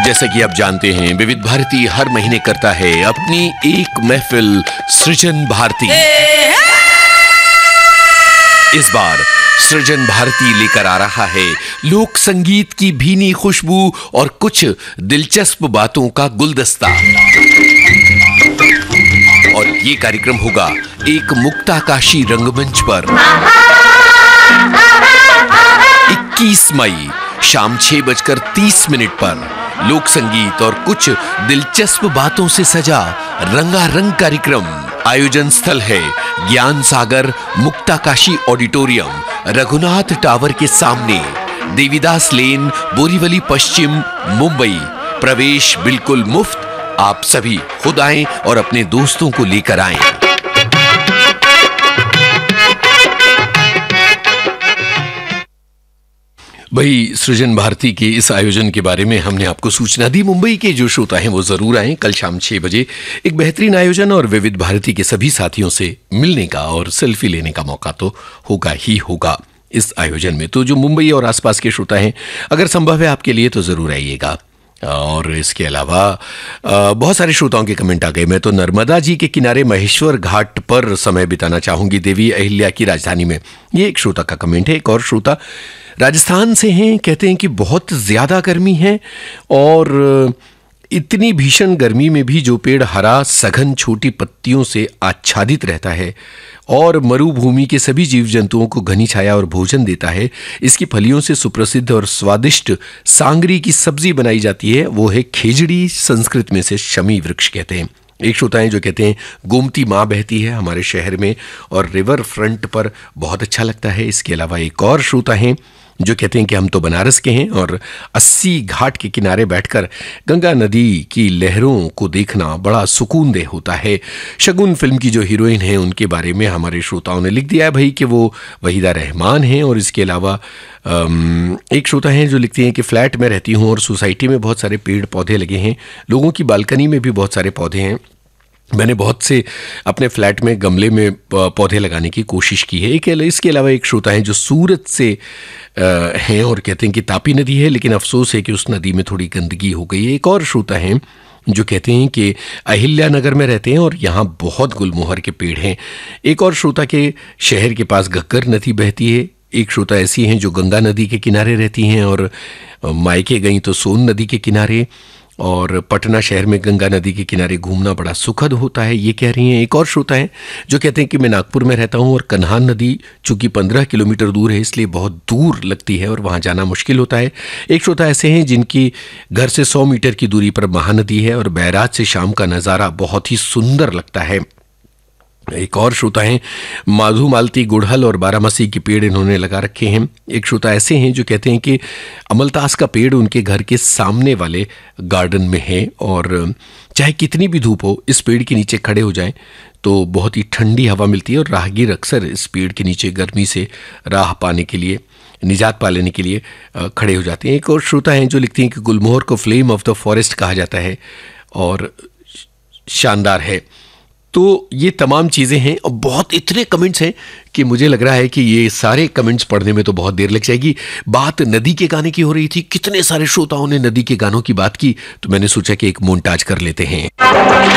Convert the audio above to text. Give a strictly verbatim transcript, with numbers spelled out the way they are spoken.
जैसा कि आप जानते हैं, विविध भारती हर महीने करता है अपनी एक महफिल सृजन भारती। इस बार सृजन भारती लेकर आ रहा है लोक संगीत की भीनी खुशबू और कुछ दिलचस्प बातों का गुलदस्ता। और ये कार्यक्रम होगा एक मुक्ताकाशी रंगमंच पर इक्कीस मई शाम छह बजकर तीस मिनट पर लोक संगीत और कुछ दिलचस्प बातों से सजा रंगारंग कार्यक्रम। आयोजन स्थल है ज्ञान सागर मुक्ताकाशी ऑडिटोरियम, रघुनाथ टावर के सामने, देवीदास लेन, बोरीवली पश्चिम, मुंबई। प्रवेश बिल्कुल मुफ्त। आप सभी खुद आएं और अपने दोस्तों को लेकर आएं। भाई, सृजन भारती के इस आयोजन के बारे में हमने आपको सूचना दी। मुंबई के जो श्रोता हैं वो जरूर आएं। कल शाम छह बजे एक बेहतरीन आयोजन और विविध भारती के सभी साथियों से मिलने का और सेल्फी लेने का मौका तो होगा ही होगा इस आयोजन में। तो जो मुंबई और आसपास के श्रोता हैं, अगर संभव है आपके लिए तो जरूर आइएगा। और इसके अलावा बहुत सारे श्रोताओं के कमेंट आ गए। मैं तो नर्मदा जी के किनारे महेश्वर घाट पर समय बिताना चाहूंगी, देवी अहिल्या की राजधानी में। ये एक श्रोता का कमेंट है। एक और श्रोता राजस्थान से हैं, कहते हैं कि बहुत ज़्यादा गर्मी है और इतनी भीषण गर्मी में भी जो पेड़ हरा सघन छोटी पत्तियों से आच्छादित रहता है और मरुभूमि के सभी जीव जंतुओं को घनी छाया और भोजन देता है, इसकी फलियों से सुप्रसिद्ध और स्वादिष्ट सांगरी की सब्जी बनाई जाती है, वो है खेजड़ी। संस्कृत में से शमी वृक्ष कहते हैं। एक श्रोता है जो कहते हैं गोमती माँ बहती है हमारे शहर में और रिवर फ्रंट पर बहुत अच्छा लगता है। इसके अलावा एक और श्रोता हैं जो कहते हैं कि हम तो बनारस के हैं और अस्सी घाट के किनारे बैठकर गंगा नदी की लहरों को देखना बड़ा सुकून देह होता है। शगुन फिल्म की जो हीरोइन है उनके बारे में हमारे श्रोताओं ने लिख दिया है भाई कि वो वहीदा रहमान हैं। और इसके अलावा एक श्रोता हैं जो लिखते हैं कि फ्लैट में रहती हूँ और सोसाइटी में बहुत सारे पेड़ पौधे लगे हैं, लोगों की बालकनी में भी बहुत सारे पौधे हैं। मैंने बहुत से अपने फ्लैट में गमले में पौधे लगाने की कोशिश की है। एक इसके अलावा एक श्रोता हैं जो सूरत से हैं और कहते हैं कि तापी नदी है लेकिन अफसोस है कि उस नदी में थोड़ी गंदगी हो गई है। एक और श्रोता हैं जो कहते हैं कि अहिल्या नगर में रहते हैं और यहाँ बहुत गुलमोहर के पेड़ हैं। एक और श्रोता के शहर के पास घग्गर नदी बहती है। एक श्रोता ऐसी हैं जो गंगा नदी के किनारे रहती हैं और मायके गई तो सोन नदी के किनारे, और पटना शहर में गंगा नदी के किनारे घूमना बड़ा सुखद होता है, ये कह रही हैं। एक और श्रोता है जो कहते हैं कि मैं नागपुर में रहता हूं और कन्हान नदी चूंकि पंद्रह किलोमीटर दूर है इसलिए बहुत दूर लगती है और वहां जाना मुश्किल होता है। एक श्रोता ऐसे हैं जिनकी घर से सौ मीटर की दूरी पर महानदी है और बैराज से शाम का नज़ारा बहुत ही सुंदर लगता है। एक और श्रोता हैं माधु मालती गुड़हल और बारामसी के पेड़ इन्होंने लगा रखे हैं। एक श्रोता ऐसे हैं जो कहते हैं कि अमलतास का पेड़ उनके घर के सामने वाले गार्डन में है और चाहे कितनी भी धूप हो इस पेड़ के नीचे खड़े हो जाएं तो बहुत ही ठंडी हवा मिलती है और राहगीर अक्सर इस पेड़ के नीचे गर्मी से राह पाने के लिए, निजात पा लेने के लिए खड़े हो जाते हैं। एक और श्रोता हैं जो लिखती हैं कि गुलमोहर को फ्लेम ऑफ द फॉरेस्ट कहा जाता है और शानदार है। तो ये तमाम चीज़ें हैं और बहुत इतने कमेंट्स हैं कि मुझे लग रहा है कि ये सारे कमेंट्स पढ़ने में तो बहुत देर लग जाएगी। बात नदी के गाने की हो रही थी, कितने सारे श्रोताओं ने नदी के गानों की बात की, तो मैंने सोचा कि एक मोन्टाज कर लेते हैं।